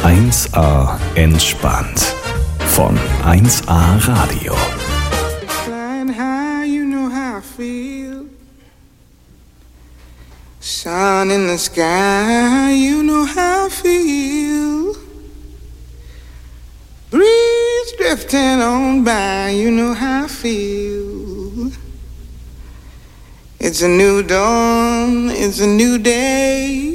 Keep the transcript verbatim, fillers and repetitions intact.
eins A entspannt von eins A Radio. Flying high, you know how I feel. Sun in the sky, you know how I feel. Breeze drifting on by, you know how I feel. It's a new dawn, it's a new day.